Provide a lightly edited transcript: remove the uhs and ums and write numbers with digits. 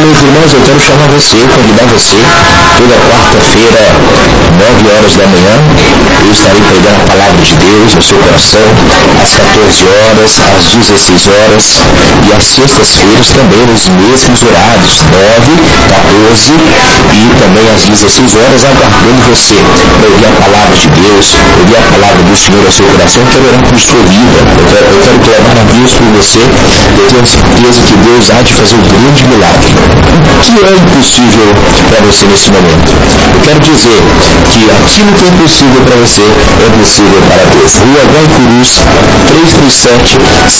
meus irmãos, eu quero chamar você, convidar você, toda quarta-feira, 9 horas da manhã, eu estarei pregando a palavra de Deus no seu coração, às 14 horas, às 16 horas, e às sextas-feiras também nos mesmos horários, 9, 14 e também às 16 horas, aguardando você para ouvir a palavra de Deus, ouvir a palavra do Senhor no seu coração. Eu quero orar por sua vida, eu quero clamar a Deus por você. Eu tenho certeza que Deus há de fazer um grande milagre. O que é impossível para você nesse momento? Eu quero dizer que aquilo que é impossível para você é possível para Deus. Rua Guaicurus, 337,